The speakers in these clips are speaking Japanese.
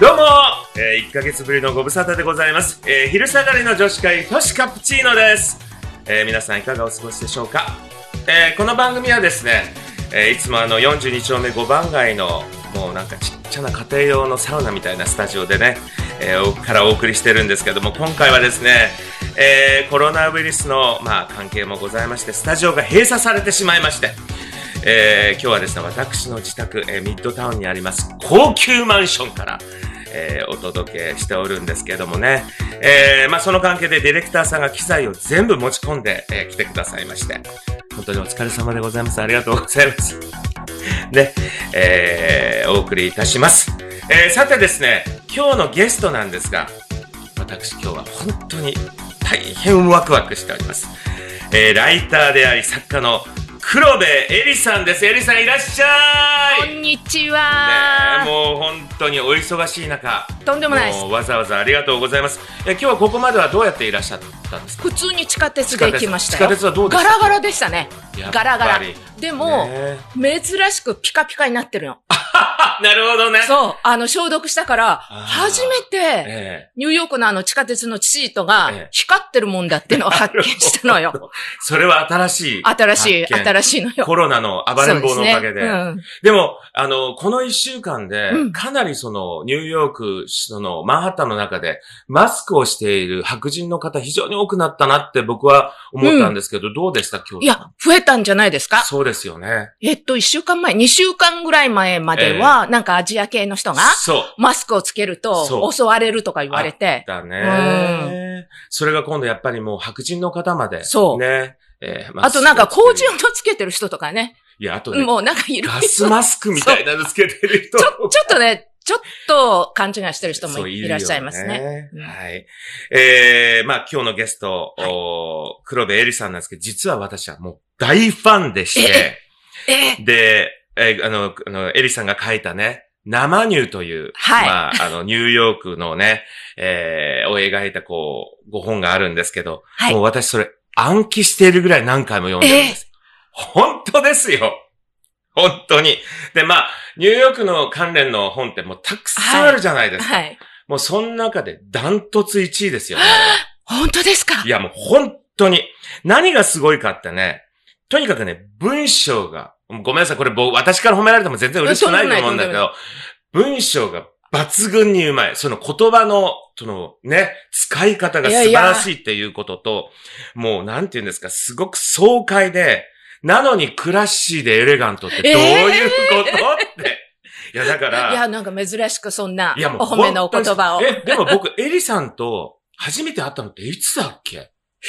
どうも、1ヶ月ぶりのご無沙汰でございます。昼下がりの女子会、トシカプチーノです。皆さんいかがお過ごしでしょうか。この番組はですね、いつも42丁目5番街のもうなんかちっちゃな家庭用のサウナみたいなスタジオでね、からお送りしてるんですけども、今回はですね、コロナウイルスの、関係もございまして、スタジオが閉鎖されてしまいまして、今日はですね、私の自宅、ミッドタウンにあります高級マンションから、お届けしておるんですけどもね、その関係でディレクターさんが機材を全部持ち込んで、来てくださいまして、本当にお疲れ様でございます。ありがとうございます。で、お送りいたします。さてですね、今日のゲストなんですが、私今日は本当に大変ワクワクしております。ライターであり作家の黒部エリさんです。エリさんいらっしゃい。 こんにちは。 ね、もう本当にお忙しい中、 とんでもないです。 もうわざわざありがとうございます。今日はここまではどうやっていらっしゃったんですか。 普通に地下鉄で行きましたよ。 地下鉄はどうですか。 ガラガラでしたね。ガラガラ。でも、珍しくピカピカになってるの。 なるほどね。 そう。消毒したから、初めて、ニューヨークの地下鉄のシートが光ってるもんだっていうのを発見したのよ。 それは新しいのよ。 コロナの暴れん坊のおかげで。でも、この1週間で、かなりニューヨーク、マンハッタンの中で、マスクをしている白人の方非常に多くなったなって僕は思ったんですけど、どうでした今日。 いや、増えたんじゃないですか。 そうですよね。 1週間前、2週間ぐらい前までは、なんかアジア系の人が、マスクをつけると襲われるとか言われて。 だね。それが今度やっぱりもう白人の方まで。 そう。 ね。 あとなんか工事用のつけてる人とかね。 いや、あとね。 もうなんかいろいろ。 ガスマスクみたいなのつけてる人。 ちょっと勘違いしてる人もいらっしゃいますね。 はい。今日のゲスト、黒部エリさんなんですけど、実は私はもう大ファンでして、で、エリさんが書いたね、生乳という、ニューヨークのね、を描いたご本があるんですけど、もう私それ暗記しているぐらい何回も読んでるんです。本当ですよ。本当に。で、ニューヨークの関連の本ってもうたくさんあるじゃないですか。もうその中でダントツ1位ですよね。 本当ですか。 いやもう本当に。何がすごいかってね、とにかくね、文章が、ごめんなさい、これ私から褒められても全然嬉しくないと思うんだけど、文章が抜群にうまい。その言葉の、使い方が素晴らしいっていうことと、もうなんて言うんですか、すごく爽快で、なのにクラッシーでエレガントってどういうことって。いや、だから。 いや、なんか珍しくそんなお褒めのお言葉を。 でも僕、エリさんと初めて会ったのっていつだっけ？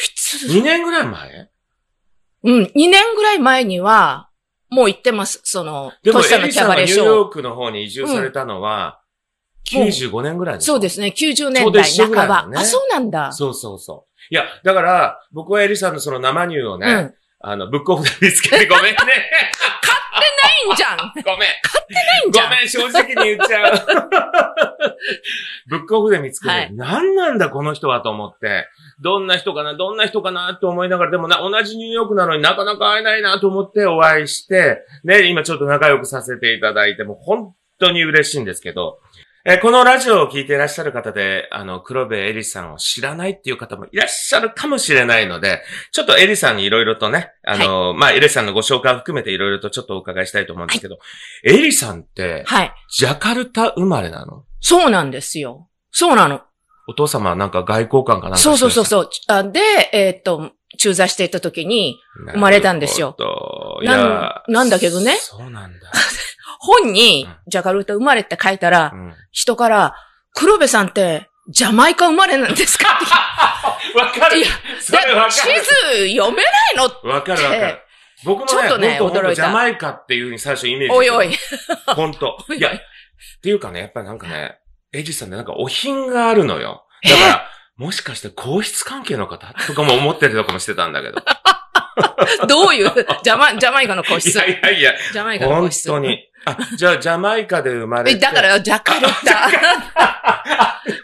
2 年ぐらい前 2年ぐらい前には、もう行ってます。 でもエリさんがニューヨークの方に移住されたのは、95年ぐらいですか。 そうですね、90年代半ば。 ね、 そうなんだ。 そう。いや、だから、僕はエリさんのその生乳をね、ブックオフで見つけてごめんね。買ってないんじゃん。 ごめん。 買ってないんじゃん。 ごめん、正直に言っちゃう。ブックオフで見つけて、何なんだこの人はと思って、どんな人かなと思いながら、でも同じニューヨークなのになかなか会えないなと思ってお会いして、ね、今ちょっと仲良くさせていただいて、もう本当に嬉しいんですけど、このラジオを聞いていらっしゃる方で、黒部エリさんを知らないっていう方もいらっしゃるかもしれないので、ちょっとエリさんにいろいろとね、エリさんのご紹介を含めていろいろとちょっとお伺いしたいと思うんですけど、エリさんって、ジャカルタ生まれなの？ そうなんですよ。そうなの。 お父様はなんか外交官かなんかそう。で、駐在していた時に生まれたんですよ。なんだけどね。 そうなんだ。 本に、ジャカルタ生まれって書いたら、人から、黒部さんって、ジャマイカ生まれなんですかって。 わかる。いや、 それわかる。地図読めないのって。 わかる。僕もちょっとね、驚いた。ジャマイカっていう風に最初イメージしてた。 おい。 ほんと。いや、っていうかね、やっぱりなんかね、エジさんでなんかお品があるのよ。だから、もしかして皇室関係の方とかも思ってるとかもしてたんだけど。 どういうジャマイカの皇室。 いや。 ジャマイカの皇室。 本当に。じゃあ、ジャマイカで生まれて。 だから、ジャカルタ。待っ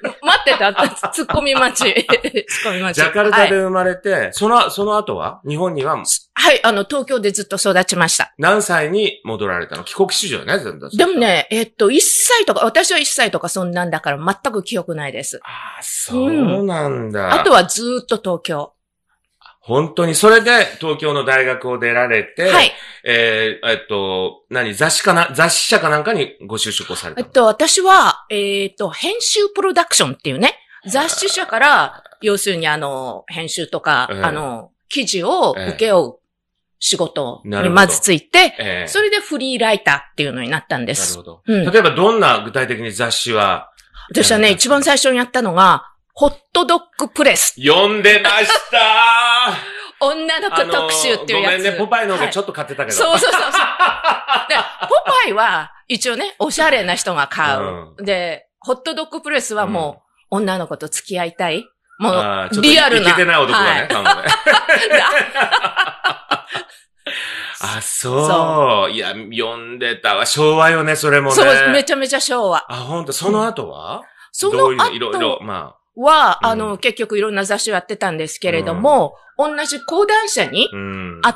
ってた。ツッコミ待ち。ツッコミ待ち。 ジャカルタで生まれて、その後は日本にははい、東京でずっと育ちました。 何歳に戻られたの？帰国子女ね、 でもね、1歳とか、私は1歳とかそんなんだから全く記憶ないです。 ああ、そうなんだ。 あとはずーっと東京。 本当に、それで東京の大学を出られて、 はい。 雑誌社かなんかにご就職をされたの？ 私は、編集プロダクションっていうね、雑誌社から、要するに編集とか、記事を請け負う仕事にまずついて、それでフリーライターっていうのになったんです。 なるほど。例えばどんな具体的に雑誌は？ 私はね、一番最初にやったのが、ホットドッグプレス。 読んでましたー女の子特集っていうやつ。 ごめんね、ポパイの方がちょっと買ってたけど。 そう。で、ポパイは一応ね、おしゃれな人が買う。で、ホットドッグプレスはもう、女の子と付き合いたい。もう、リアルな。 イケてない男がね、買うのね。あ、そう。いや、読んでたわ。昭和よね、それもね。 そう、めちゃめちゃ昭和。 あ、ほんと。その後は？ その後いろいろ、まあ。 は、結局いろんな雑誌をやってたんですけれども、同じ講談社にあった、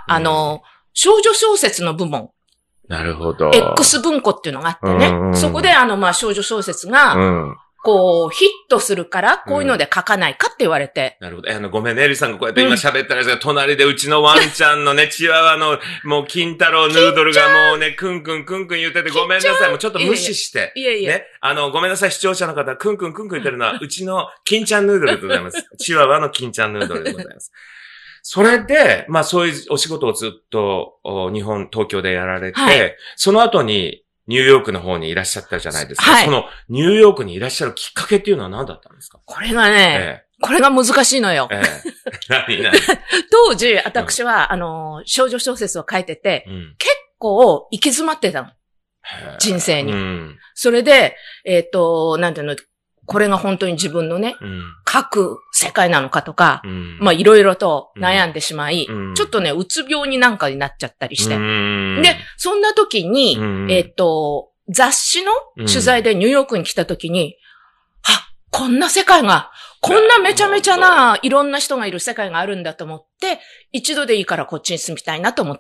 少女小説の部門。 なるほど。 X 文庫っていうのがあってね。そこで少女小説が、こう、ヒットするから、こういうので書かないかって言われて。 なるほど。ごめんね、エリさんがこうやって今喋ったらですが、隣でうちのワンちゃんのね、チワワの、もう、金太郎ヌードルがもうね、クンクン言ってて、ごめんなさい。もうちょっと無視して。 いえ。 ね。ごめんなさい、視聴者の方、クンクン言ってるのは、うちの金ちゃんヌードルでございます。チワワの金ちゃんヌードルでございます。それで、そういうお仕事をずっと、東京でやられて、その後に、ニューヨークの方にいらっしゃったじゃないですか。はい。そのニューヨークにいらっしゃるきっかけっていうのは何だったんですか？ これがね、これが難しいのよ。 何当時、私は、少女小説を書いてて、結構行き詰まってたの。人生に。それで、なんていうの、これが本当に自分のね、書く世界なのかとか、いろいろと悩んでしまい、ちょっとね、うつ病になんかになっちゃったりして。で、そんな時に、雑誌の取材でニューヨークに来た時に、こんな世界が、こんなめちゃめちゃないろんな人がいる世界があるんだと思って、一度でいいからこっちに住みたいなと思って、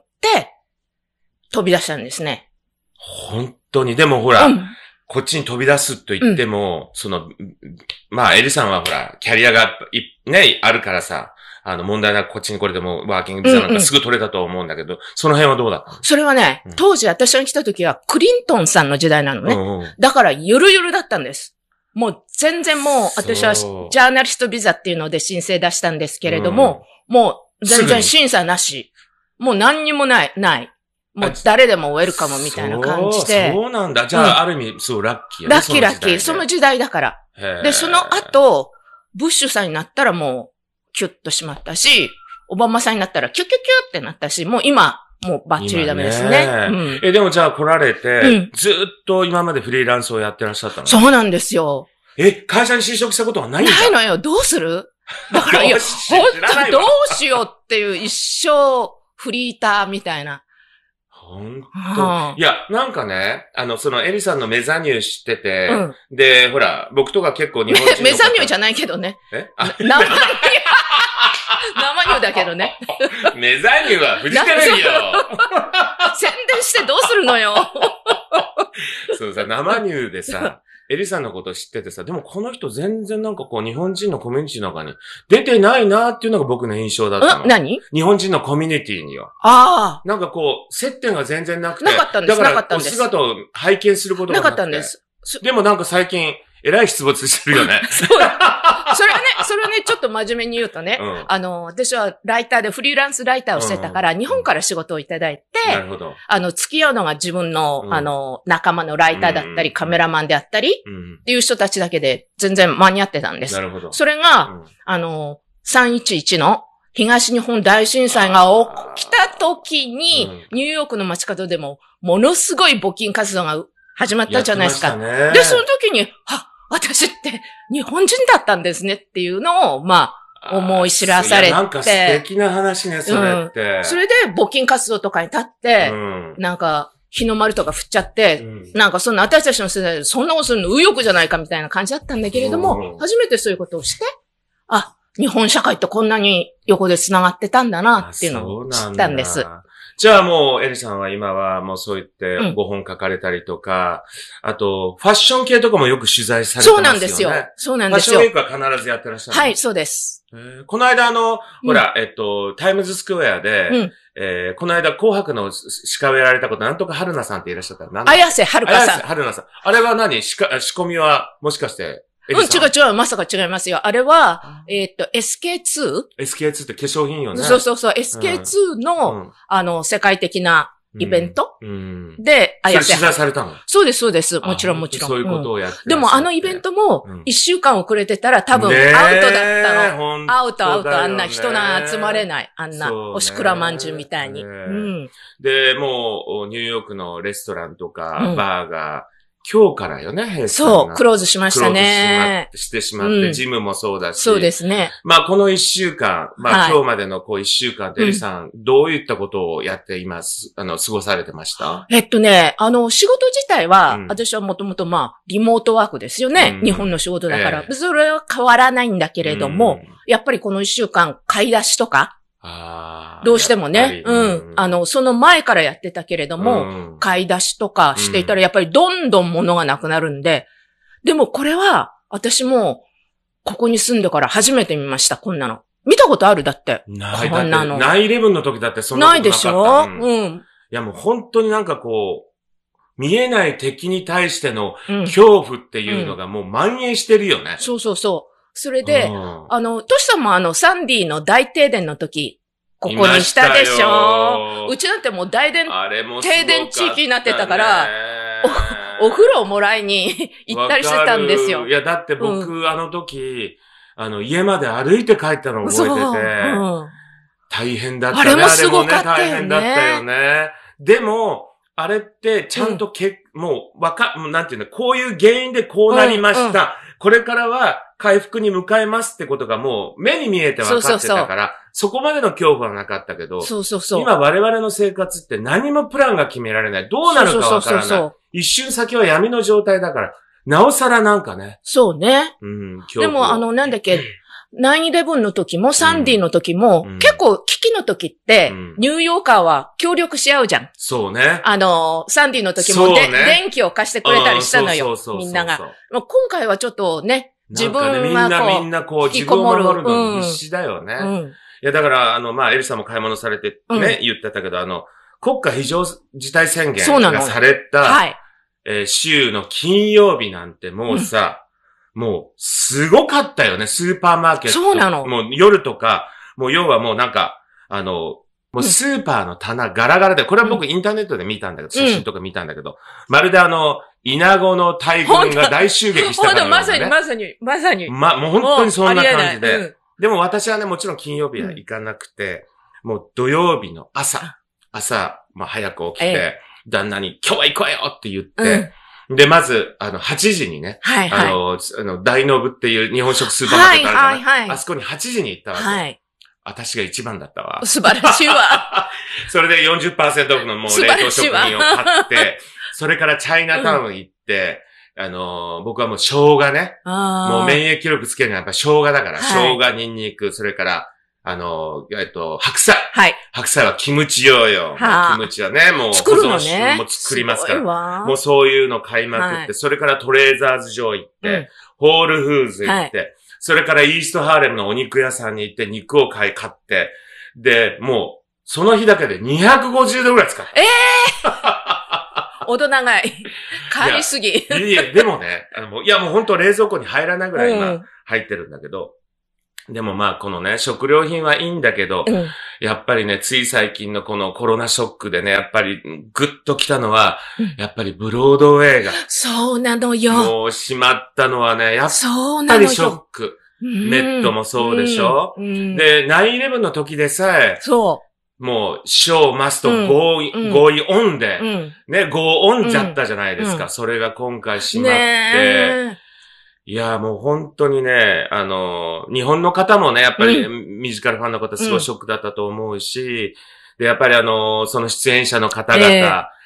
飛び出したんですね。 本当に、でもほら、こっちに飛び出すと言っても、エリさんはほら、キャリアがね、あるからさ、問題なくこっちに来れても、ワーキングビザなんかすぐ取れたと思うんだけど、その辺はどうだったの？それはね、当時私が来た時は、クリントンさんの時代なのね。だから、ゆるゆるだったんです。もう、全然もう、私は、ジャーナリストビザっていうので申請出したんですけれども、もう、全然審査なし。もう何にもない。もう誰でもウェルカムみたいな感じで。 そうなんだ。じゃあ、ある意味、そう、ラッキーラッキー。その時代だから。で、その後、ブッシュさんになったらもう、キュッとしまったし、オバマさんになったらキュキュキュってなったし、もう今、もうバッチリダメですね。 でもじゃあ来られて、ずっと今までフリーランスをやってらっしゃったの？ そうなんですよ。 会社に就職したことはないんだ？ ないのよ。どうする？だから、本当どうしようっていう一生フリーターみたいな。 本当。いや、なんかね、エリさんのメザニュー知ってて、で、ほら、僕とか結構日本人のメザニューじゃないけどね。生ニューだけどね。 メザニューはフジテレビよ。 宣伝してどうするのよ。 そうさ、生ニューでさ、エリさんのこと知っててさ、でもこの人全然なんかこう日本人のコミュニティの中に出てないなっていうのが僕の印象だったの。 何？ 日本人のコミュニティには。 ああ。 なんかこう、接点が全然なくて。 なかったんです。 だからお姿を拝見することがなくて。 なかったんです。 でもなんか最近、えらい出没してるよね。 そう。それはね、ちょっと真面目に言うとね、私はライターでフリーランスライターをしてたから、日本から仕事をいただいて、 なるほど。 付き合うのが自分の、仲間のライターだったり、カメラマンであったり、っていう人たちだけで全然間に合ってたんです。 なるほど。 それが、311の東日本大震災が起きた時に、ニューヨークの街角でも、ものすごい募金活動が始まったじゃないですか。で、その時に、私って日本人だったんですねっていうのを、思い知らされて。 なんか素敵な話ね、それって。 それで募金活動とかに立って、なんか、 日の丸とか振っちゃって、なんかそんな私たちの世代でそんなことするの右翼じゃないかみたいな感じだったんだけれども、初めてそういうことをして、あ、日本社会ってこんなに横で繋がってたんだなっていうのを知ったんです。 じゃあもう、エリさんは今はもうそう言って5本書かれたりとか、あと、ファッション系とかもよく取材されてますよね。 そうなんですよ。そうなんですよ。 ファッションウィークは必ずやってらっしゃる。 はい、そうです。 この間ほら、タイムズスクエアで、この間紅白の司会をやられたこと、なんとか春菜さんっていらっしゃったら、 綾瀬はるかさん。 綾瀬はるなさん。あれは何仕込みは、もしかして、 違う、まさか違いますよ。あれは、SK2？ SK2 って化粧品よね。 そう、SK2 の、世界的なイベントで、 それ取材されたの？ そうです。もちろん。 そういうことをやって。 でもイベントも、1週間遅れてたら多分アウトだったの。アウト、あんな人が集まれない。あんな、おしくらまんじゅうみたいに。 で、もう、ニューヨークのレストランとか、バーが、今日からよね、閉鎖そう、クローズしましたね。 してしまって、ジムもそうだし。 そうですね。 まあ、この一週間、今日までの一週間、エリさん、どういったことをやっています？過ごされてました？ 仕事自体は、私はもともとリモートワークですよね。日本の仕事だから。それは変わらないんだけれども、やっぱりこの一週間、買い出しとか、どうしてもね、その前からやってたけれども、買い出しとかしていたらやっぱりどんどん物がなくなるんで、でもこれは私もここに住んでから初めて見ました、こんなの。見たことある？だって。 こんなの。9/11の時だってそんなことなかった。 ないでしょ？ いやもう本当になんか見えない敵に対しての恐怖っていうのがもう蔓延してるよね。 そう。それで、トシさんもサンディの大停電の時、ここにしたでしょ。うちなんてもう停電地域になってたから、お風呂をもらいに行ったりしてたんですよ。 いや、だって僕、あの時、家まで歩いて帰ったのを覚えてて、大変だったね。 あれもすごかったよね。 大変だったよね。でも、あれってちゃんともうなんていうの、こういう原因でこうなりました。これからは回復に向かいますってことがもう目に見えて分かってたから、そこまでの恐怖はなかったけど、今我々の生活って何もプランが決められない。どうなるか分からない。一瞬先は闇の状態だから、なおさらなんかね。 そうね。でもなんだっけ、9/11の時もサンディの時も、結構危機の時って、ニューヨーカーは協力し合うじゃん。 そうね。 サンディの時も、電気を貸してくれたりしたのよ。みんなが。今回はちょっとね、自分はみんな自分を守るのに必死だよね。いや、だから、エリさんも買い物されてね、言ってたけど、国家非常事態宣言がされた、週の金曜日なんてもうさ、もう、すごかったよね、スーパーマーケット。 そうなの。 もう夜とか、もう要はもうなんか、もうスーパーの棚ガラガラで、これは僕インターネットで見たんだけど、写真とか見たんだけど、まるでイナゴの大群が大襲撃したからね。 まさに。 もう本当にそんな感じで。でも私はね、もちろん金曜日は行かなくて、もう土曜日の朝、早く起きて、旦那に今日は行こうよって言って、で、まず、8時にね、大ノブっていう日本食スーパーマーケットあるじゃない。あそこに8時に行ったわけ。私が一番だったわ。 素晴らしいわ。 それで 40% オフのもう冷凍食品を買って、それからチャイナタウン行って、僕はもう生姜ね。もう免疫力つけるのはやっぱ生姜だから、生姜、ニンニク、それから、白菜。白菜はキムチ用よ。キムチはね、もう保存食も作りますから。もうそういうの買いまくって、それからトレーザーズ場行って、ホールフーズ行って、それからイーストハーレムのお肉屋さんに行って肉を買って、で、もう、その日だけで250ドルぐらい使った。 おど長い。買いすぎ。 いや、でもね、もう本当冷蔵庫に入らないぐらい今入ってるんだけど、でもこのね、食料品はいいんだけど、やっぱりね、つい最近のこのコロナショックでね、やっぱりグッと来たのは、やっぱりブロードウェイが。 そうなのよ。 もう閉まったのはね、やっぱりショック。ネットもそうでしょ、で、9/11の時でさえ、もう、ショーマストゴーオンで、ね、ゴーオンじゃったじゃないですか。それが今回閉まって、いや、もう本当にね、日本の方もね、やっぱりミュージカルファンの方すごいショックだったと思うし、で、やっぱりその出演者の方々、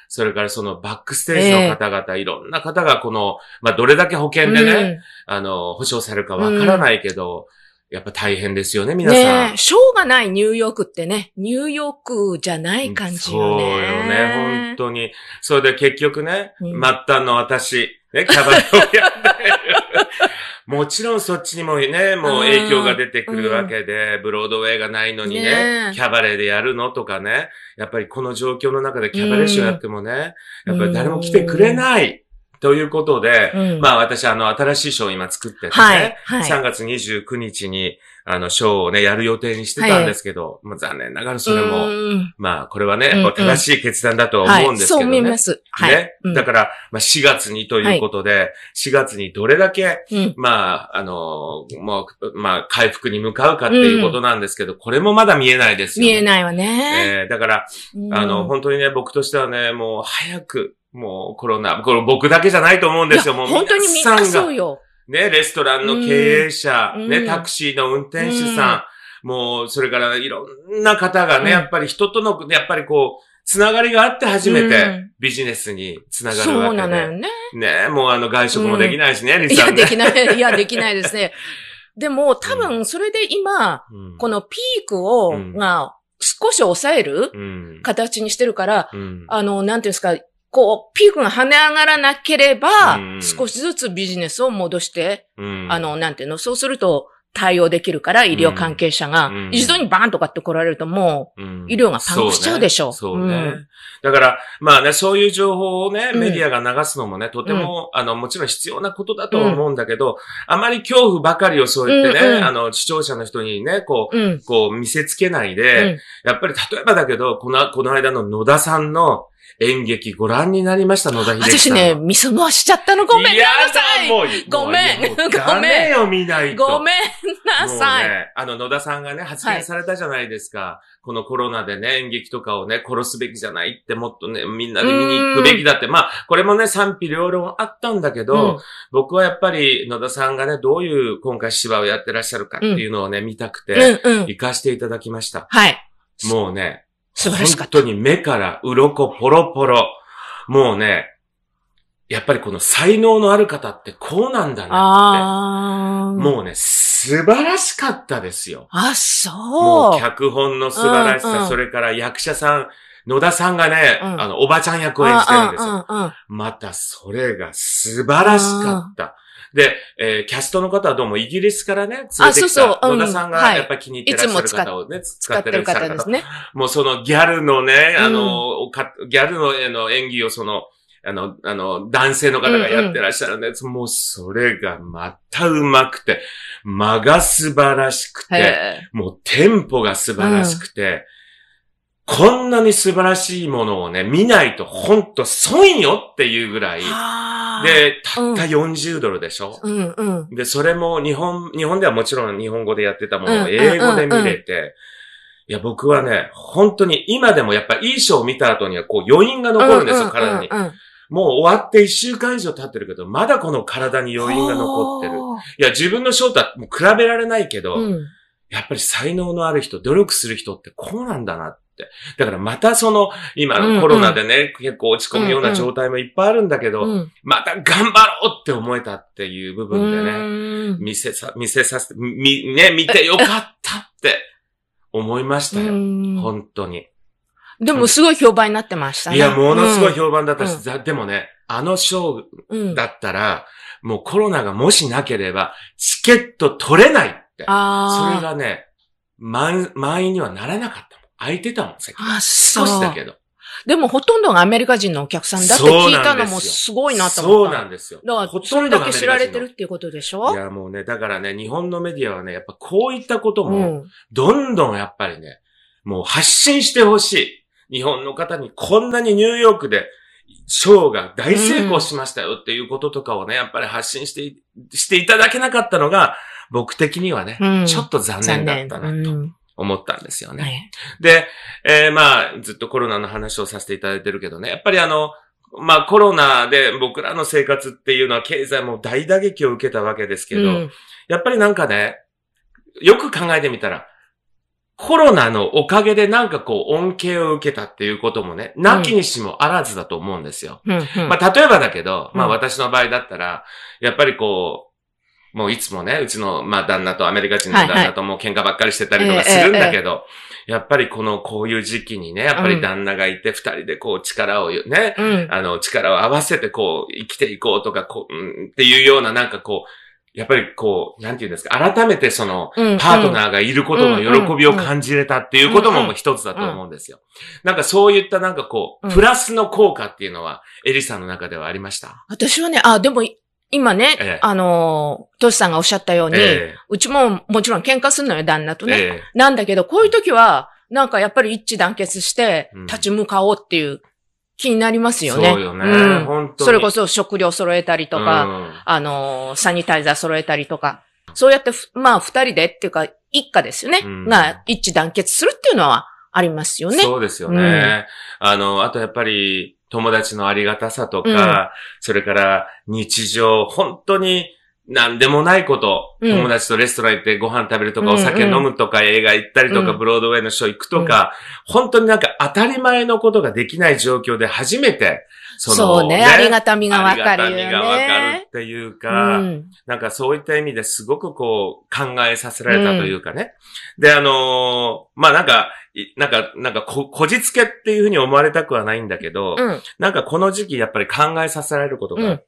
それからそのバックステージの方々、いろんな方がこの、まあ、どれだけ保険でね、保証されるかわからないけど、やっぱ大変ですよね、皆さん。 ねえ、しょうがないニューヨークってね、ニューヨークじゃない感じよね。 そうよね、本当に。それで結局ね、末端の私、ね、キャバレーをやって、もちろんそっちにもね、もう影響が出てくるわけで、ブロードウェイがないのにね、キャバレーでやるのとかね、やっぱりこの状況の中でキャバレーショーやってもね、やっぱり誰も来てくれない。ということで、まあ私新しいショーを今作っててね、3月29日にショーをね、やる予定にしてたんですけど、まあ残念ながらそれも、まあこれはね、正しい決断だとは思うんですけどね。 そう思います。 ね。だから、まあ4月にということで、4月にどれだけ、まあ、もう、まあ回復に向かうかっていうことなんですけど、これもまだ見えないですよね。 見えないわね。 だから、本当にね、僕としてはね、もう早く、もうコロナ、これ僕だけじゃないと思うんですよ。もう本当にみんなそうよ。 ね、レストランの経営者、ね、タクシーの運転手さん、もう、それからいろんな方がね、やっぱり人との、やっぱりこう、つながりがあって初めてビジネスにつながるわけで。 そうなのよね。 ね、もう外食もできないしね、リさんね。 いや、できない。いや、できないですね。でも、多分、それで今、このピークが少し抑える形にしてるから、なんていうんですか、こう、ピークが跳ね上がらなければ、少しずつビジネスを戻して、なんていうの、そうすると対応できるから、医療関係者が、一度にバーンとかって来られるともう、医療がパンクしちゃうでしょ。 そうね。だから、まあね、そういう情報をね、メディアが流すのもね、とても、もちろん必要なことだと思うんだけど、あまり恐怖ばかりをそう言ってね、視聴者の人にね、こう見せつけないで、やっぱり例えばだけど、この間の野田さんの、演劇ご覧になりました、野田秀樹さん。 私ね、見過ごしちゃったの。ごめんなさい。ごめん。 ダメよ、見ないと。 ごめんなさい。 ね、野田さんがね、発言されたじゃないですか。このコロナでね、演劇とかをね、殺すべきじゃないって、もっとね、みんなで見に行くべきだって。まあ、これもね、賛否両論あったんだけど、僕はやっぱり野田さんがね、どういう今回芝居をやってらっしゃるかっていうのをね、見たくて、行かせていただきました。 はい。 もうね、 素晴らしかった。 本当に目から鱗ポロポロ。もうね、やっぱりこの才能のある方ってこうなんだなって。もうね、素晴らしかったですよ。 あ、そう。 もう脚本の素晴らしさ、それから役者さん、野田さんがね、おばちゃん役を演じてるんですよ。またそれが素晴らしかった。で、キャストの方はどうもイギリスからね、連れてきた野田さんがやっぱり気に入ってらっしゃる方をね、使ってる方ですね。もうそのギャルのね、ギャルの演技を男性の方がやってらっしゃるんです。もうそれがまた上手くて、間が素晴らしくて、もうテンポが素晴らしくて、こんなに素晴らしいものをね、見ないとほんと損よっていうぐらい。で、たった40ドルでしょ、で、それも日本ではもちろん日本語でやってたものを英語で見れて、いや、僕はね、本当に今でもやっぱいいショーを見た後にはこう余韻が残るんですよ、体に。もう終わって1週間以上経ってるけど、まだこの体に余韻が残ってる。いや、自分のショーとはもう比べられないけど、やっぱり才能のある人、努力する人ってこうなんだなって。だからまた今のコロナでね、結構落ち込むような状態もいっぱいあるんだけど、また頑張ろうって思えたっていう部分でね、見てよかったって思いましたよ。本当に。 でもすごい評判になってましたね。 いや、ものすごい評判だったし、でもね、ショーだったら、もうコロナがもしなければ、チケット取れないって。それがね、満員にはならなかった。空いてたもん、席。少しだけど。 でもほとんどがアメリカ人のお客さんだって聞いたのもすごいなと思った。 そうなんですよ。 だから、それだけ知られてるっていうことでしょ？ いや、もうね、だからね、日本のメディアはね、やっぱこういったことも、どんどんやっぱりね、もう発信してほしい。日本の方にこんなにニューヨークで、ショーが大成功しましたよっていうこととかをね、やっぱり発信していただけなかったのが、僕的にはね、ちょっと残念だったなと。思ったんですよね。で、まあ、ずっとコロナの話をさせていただいてるけどね、やっぱりまあコロナで僕らの生活っていうのは経済も大打撃を受けたわけですけど、やっぱりなんかね、よく考えてみたら、 コロナのおかげでなんかこう恩恵を受けたっていうこともね、なきにしもあらずだと思うんですよ。 うんうん、 まあ例えばだけど、まあ私の場合だったら、やっぱりこう、もういつもね、うちのまあ旦那とアメリカ人の旦那ともう喧嘩ばっかりしてたりとかするんだけど、やっぱりこういう時期にね、やっぱり旦那がいて二人でこう力をね、力を合わせてこう生きていこうとか、っていうようななんかこう、やっぱりこう、なんていうんですか、改めてその、パートナーがいることの喜びを感じれたっていうことも一つだと思うんですよ。なんかそういったなんかこう、プラスの効果っていうのは、エリさんの中ではありました？ 私はね、でも、今ね、トシさんがおっしゃったように、うちももちろん喧嘩するのよ、旦那とね。なんだけど、こういう時は、なんかやっぱり一致団結して、立ち向かおうっていう、気になりますよね。 そうよね。本当に。 それこそ食料揃えたりとか、サニタイザー揃えたりとか、そうやって、まあ二人でっていうか、一家ですよね。が一致団結するっていうのはありますよね。 そうですよね。あとやっぱり友達のありがたさとか、それから日常、本当になんでもないこと、友達とレストラン行ってご飯食べるとか、お酒飲むとか、映画行ったりとか、ブロードウェイのショー行くとか、本当になんか当たり前のことができない状況で初めて、 そうね、ありがたみがわかるよね。 ありがたみがわかるっていうか、なんかそういった意味ですごくこう考えさせられたというかね。で、まあなんかこじつけっていうふうに思われたくはないんだけど、なんかこの時期やっぱり考えさせられることがあって、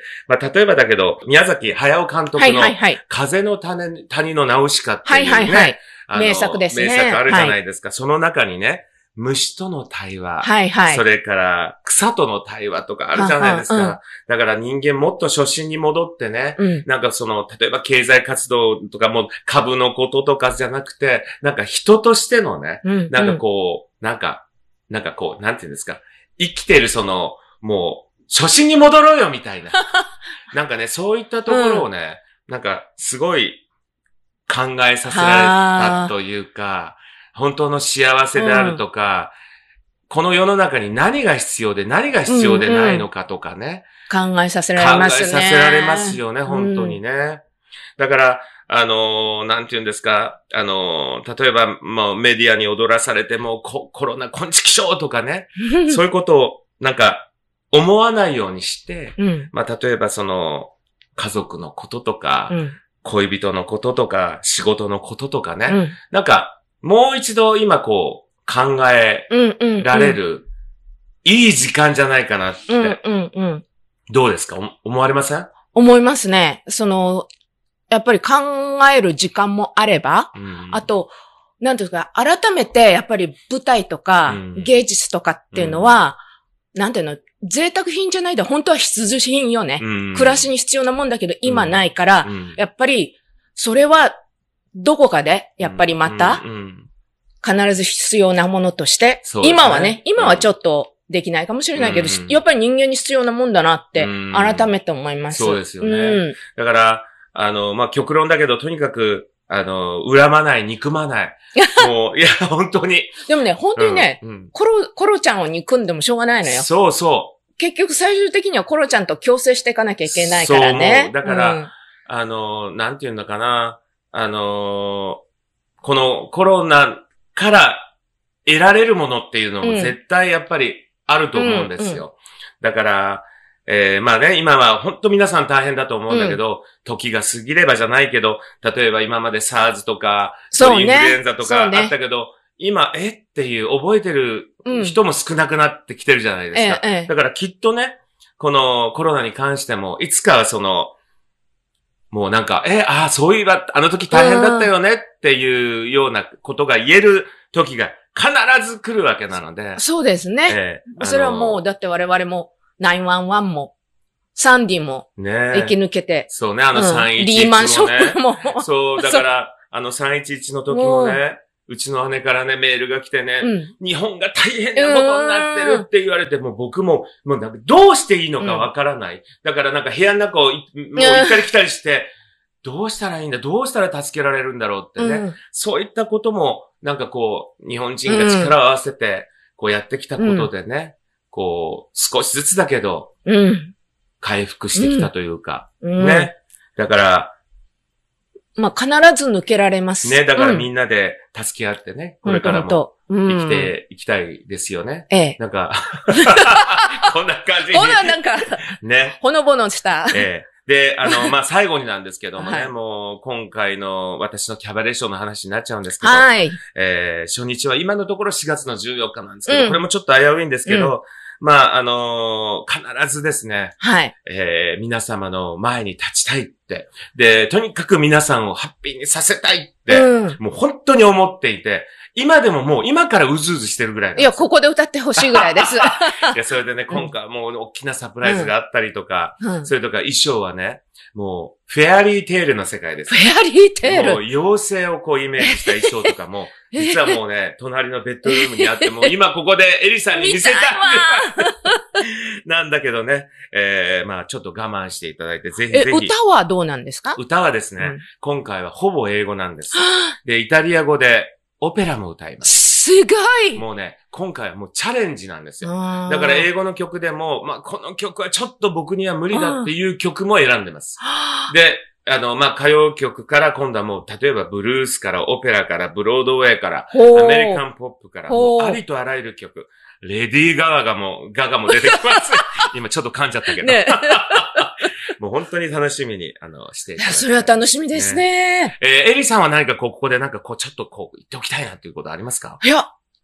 まあ例えばだけど、宮崎駿監督の風の谷のナウシカっていうね、 名作ですね。 名作あるじゃないですか。その中にね、虫との対話、それから草との対話とかあるじゃないですか。だから人間もっと初心に戻ってね、なんか例えば経済活動とかも株のこととかじゃなくて、なんか人としてのね、なんかこう、なんかこう、なんていうんですか、生きてるもう、初心に戻ろうよみたいな。なんかね、そういったところをね、なんかすごい考えさせられたというか、本当の幸せであるとか、この世の中に何が必要で何が必要でないのかとかね。 考えさせられますね。 考えさせられますよね、本当にね。だから、なんて言うんですか、例えば、もうメディアに踊らされても、コロナこんちきしょうとかね。そういうことを、なんか、思わないようにして、まあ、例えば家族のこととか、恋人のこととか、仕事のこととかね。なんか、もう一度今こう考えられるいい時間じゃないかなって。どうですか？思われません？ 思いますね。やっぱり考える時間もあれば、あと、なんていうか、改めてやっぱり舞台とか芸術とかっていうのは、なんていうの、贅沢品じゃないで本当は必需品よね。暮らしに必要なもんだけど今ないから、やっぱりそれはどこかで、やっぱりまた、必ず必要なものとして、今はね、今はちょっとできないかもしれないけど、やっぱり人間に必要なもんだなって、改めて思います。 そうですよね。だから、まあ、極論だけど、とにかく、恨まない、憎まない。もう、いや、本当に。 でもね、本当にね、コロちゃんを憎んでもしょうがないのよ。 そうそう。 結局最終的にはコロちゃんと共生していかなきゃいけないからね。 そう。だから、なんていうのかな。このコロナから得られるものっていうのも絶対やっぱりあると思うんですよ。だから、まあね、今は本当皆さん大変だと思うんだけど、時が過ぎればじゃないけど、例えば今まで SARS とか、インフルエンザとかあったけど、今、っていう覚えてる人も少なくなってきてるじゃないですか。だからきっとね、このコロナに関しても、いつかはもうなんか、そういえば、あの時大変だったよねっていうようなことが言える時が必ず来るわけなので。 そうですね。それはもう、だって我々も、911も、サンディも、生き抜けて。 そうね、311もね。 リーマンショックも。 そう、だから、311の時もね、うちの姉からね、メールが来てね、日本が大変なことになってるって言われて、もう僕も、もうなんかどうしていいのかわからない。だからなんか部屋の中をもう行ったり来たりして、どうしたらいいんだ、どうしたら助けられるんだろうってね。そういったことも、なんかこう、日本人が力を合わせて、こうやってきたことでね、こう、少しずつだけど、回復してきたというか、ね。だから、 まあ、必ず抜けられます。 ね、だからみんなで助け合ってね、これからも生きていきたいですよね。なんか、こんな感じに。 なんか、ね。ほのぼのした。 で、まあ、最後になんですけどもね、もう、今回の私のキャバレーションの話になっちゃうんですけど、初日は今のところ4月の14日なんですけど、これもちょっと危ういんですけど、まあ、必ずですね、皆様の前に立ちたいって、で、とにかく皆さんをハッピーにさせたいって、もう本当に思っていて、今でももう今からうずうずしてるぐらいなんです。 いや、ここで歌ってほしいぐらいです。いや、それでね、今回はもう大きなサプライズがあったりとか、それとか衣装はね、もう、フェアリーテールの世界です。 フェアリーテール？ もう、妖精をこうイメージした衣装とかも、実はもうね、隣のベッドルームにあっても、今ここでエリさんに見せたいなんだけどね、まあちょっと我慢していただいて、ぜひぜひ。 歌はどうなんですか？ 歌はですね、今回はほぼ英語なんです。で、イタリア語でオペラも歌います。 すごい！ もうね、今回はもうチャレンジなんですよ。だから英語の曲でも、まあこの曲はちょっと僕には無理だっていう曲も選んでます。で、まあ歌謡曲から今度はもう、例えばブルースからオペラからブロードウェイから、アメリカンポップから、もうありとあらゆる曲。レディー・ガガも出てきます。今ちょっと噛んじゃったけど。ねもう本当に楽しみに、していただきたい。 それは楽しみですね。 エリさんは何かここでなんかちょっと言っておきたいなっていうことありますか？ いや。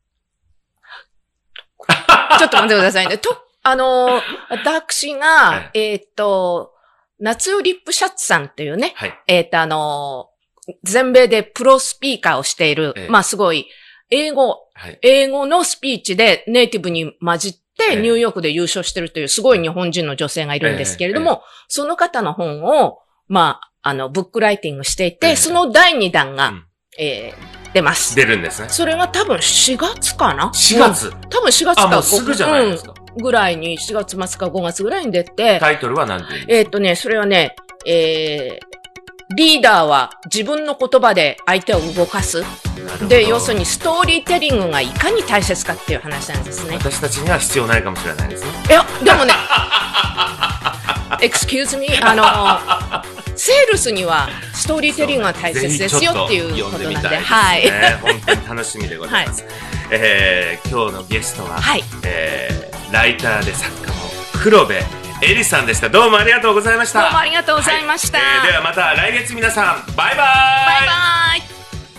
ちょっと待ってくださいね。私が、夏代リップシャツさんっていうね、全米でプロスピーカーをしている、まあすごい、英語のスピーチでネイティブに混じって、ニューヨークで優勝してるというすごい日本人の女性がいるんですけれども、その方の本を、まあ、ブックライティングしていて、その第2弾が、出ます。 出るんですね。 それが多分4月かな ?4 月、 多分4月か。 もうすぐじゃないですか。 ぐらいに、4月末か5月ぐらいに出て。 タイトルは何て言うんですか？ それはね、リーダーは自分の言葉で相手を動かす。で、要するにストーリーテリングがいかに大切かっていう話なんですね。 私たちには必要ないかもしれないですね。 いや、でもね、excuse me、セールスにはストーリーテリングが大切ですよっていうことなんで、はい。 本当に楽しみでございます。今日のゲストは、ライターで作家の黒部エリさんでした。どうもありがとうございました。 どうもありがとうございました。 ではまた来月皆さん、バイバイ。 バイバイ。